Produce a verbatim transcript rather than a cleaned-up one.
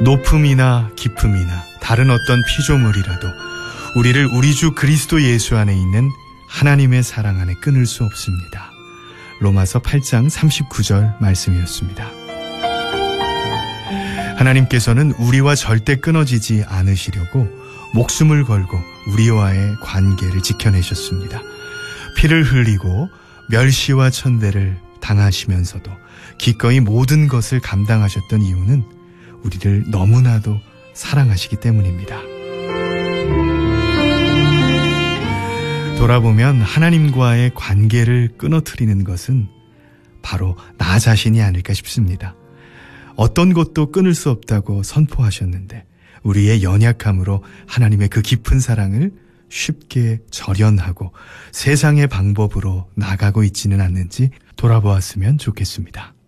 높음이나 깊음이나 다른 어떤 피조물이라도 우리를 우리 주 그리스도 예수 안에 있는 하나님의 사랑 안에 끊을 수 없습니다. 로마서 팔 장 삼십구 절 말씀이었습니다. 하나님께서는 우리와 절대 끊어지지 않으시려고 목숨을 걸고 우리와의 관계를 지켜내셨습니다. 피를 흘리고 멸시와 천대를 당하시면서도 기꺼이 모든 것을 감당하셨던 이유는 우리를 너무나도 사랑하시기 때문입니다. 돌아보면 하나님과의 관계를 끊어뜨리는 것은 바로 나 자신이 아닐까 싶습니다. 어떤 것도 끊을 수 없다고 선포하셨는데 우리의 연약함으로 하나님의 그 깊은 사랑을 쉽게 절연하고 세상의 방법으로 나가고 있지는 않는지 돌아보았으면 좋겠습니다.